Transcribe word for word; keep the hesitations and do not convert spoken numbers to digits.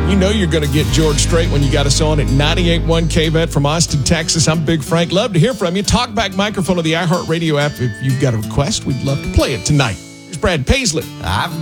You know you're going to get George Strait when you got us on at ninety-eight point one K V E T from Austin, Texas. I'm Big Frank. Love to hear from you. Talkback microphone of the iHeartRadio app. If you've got a request, we'd love to play it tonight. Here's Brad Paisley. I've